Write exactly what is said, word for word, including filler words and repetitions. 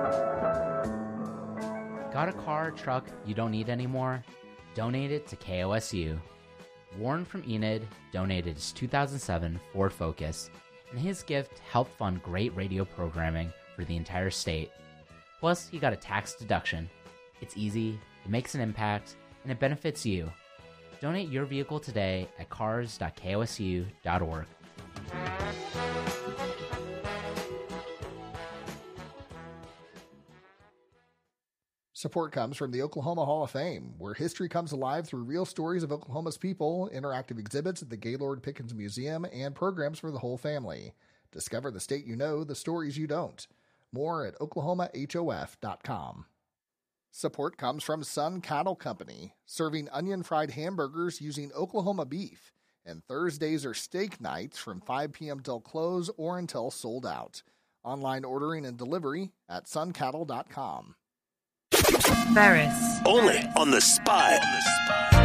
Got a car or truck you don't need anymore? Donate it to K O S U. Warren from Enid donated his two thousand seven Ford Focus, and his gift helped fund great radio programming for the entire state. Plus, he got a tax deduction. It's easy, it makes an impact, and it benefits you. Donate your vehicle today at cars dot k o s u dot org. Support comes from the Oklahoma Hall of Fame, where history comes alive through real stories of Oklahoma's people, interactive exhibits at the Gaylord Pickens Museum, and programs for the whole family. Discover the state you know, the stories you don't. More at oklahoma hof dot com. Support comes from Sun Cattle Company, serving onion-fried hamburgers using Oklahoma beef. And Thursdays are steak nights from five p.m. till close or until sold out. Online ordering and delivery at sun cattle dot com. Ferris. Only on the Spot.